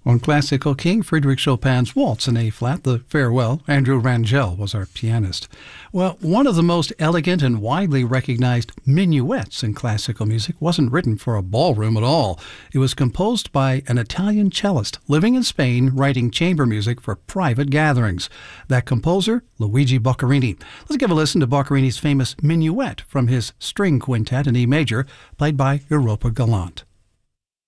On Classical King, Friedrich Chopin's Waltz in A-flat, the Farewell. Andrew Rangel was our pianist. Well, one of the most elegant and widely recognized minuets in classical music wasn't written for a ballroom at all. It was composed by an Italian cellist living in Spain, writing chamber music for private gatherings. That composer, Luigi Boccherini. Let's give a listen to Boccherini's famous minuet from his string quintet in E major, played by Europa Galante.